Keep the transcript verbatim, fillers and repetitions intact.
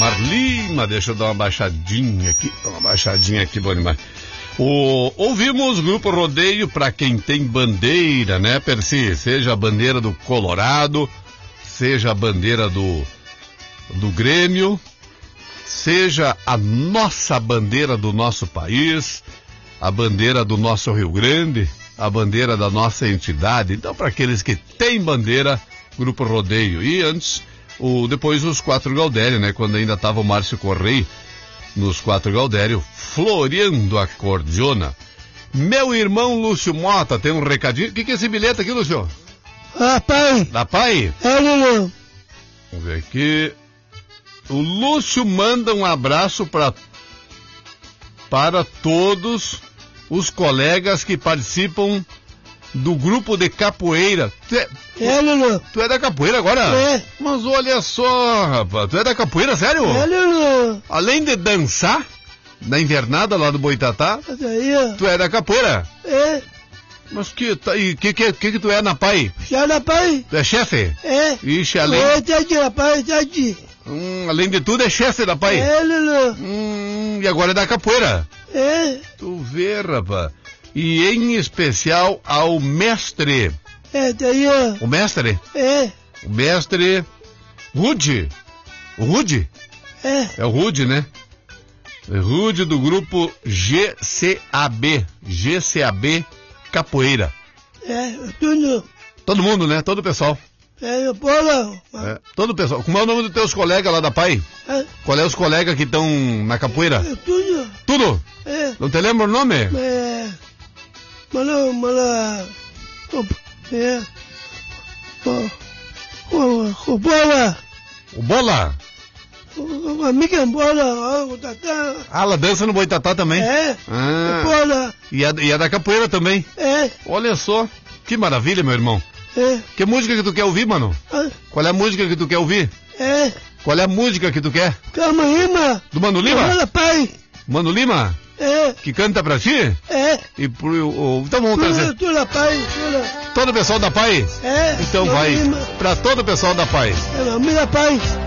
Bonimar Lima, deixa eu dar uma baixadinha aqui, uma baixadinha aqui, Bonimar. O, ouvimos o Grupo Rodeio para quem tem bandeira, né, Percy? Seja a bandeira do Colorado, seja a bandeira do, do Grêmio, seja a nossa bandeira do nosso país, a bandeira do nosso Rio Grande, a bandeira da nossa entidade. Então, para aqueles que têm bandeira, Grupo Rodeio. E antes, o, depois os Quatro Gaudério, né? Quando ainda estava o Márcio Correia nos Quatro Gaudério, floreando a cordiona. Meu irmão Lúcio Mota tem um recadinho. O que, que é esse bilhete aqui, Lúcio? Ah, pai. Da pai? É, Lulu. Vamos ver aqui. O Lúcio manda um abraço pra, para todos os colegas que participam do grupo de capoeira. Tu é, É, Lulu. tu é da capoeira agora? É. Mas olha só, rapaz. Tu é da capoeira, sério? É, Lulu. Além de dançar na invernada lá do Boitatá, Isso aí, ó. tu é da capoeira. É. Mas que, tá, e que, que, que que tu é na pai? Já na pai? Tu é chefe? É. Ixi, além, É, Tati, rapaz, Tati. hum, além de tudo é chefe da pai? É, Lulu. Hum, e agora é da capoeira. É. Tu vê, rapaz. E em especial ao mestre. É, tá aí, ó. O mestre? É. O mestre Rude. O Rude? É. É o Rude, né? É Rude do grupo G C A B. G C A B Capoeira. É, tudo. Todo mundo, né? Todo o pessoal. É, eu polo. É, todo o pessoal. Como é o nome dos teus colegas lá da Pai? É. Qual é os colegas que estão na capoeira? É, tudo. Tudo? É. Não te lembra o nome? É. Mala, mala. É. O. O. O bola. O Bola? O amiga bola. O tatá. Ah, ela dança no Boitatá também? É. Ah, O bola. e a, e a da capoeira também? É. Olha só, que maravilha, meu irmão. É. Que música que tu quer ouvir, mano? Ah, Qual é a música que tu quer ouvir? é. Qual é a música que tu quer? Calma aí, ma. Do Mano Lima? Olha, pai. Mano Lima? É. Que canta pra ti? É. E pro, o, então vamos trazer Tudo, tudo, pai. Tudo. todo o pessoal da Pai? É. Então Calma vai aí, ma. pra todo o pessoal da Pai. É, mira, pai.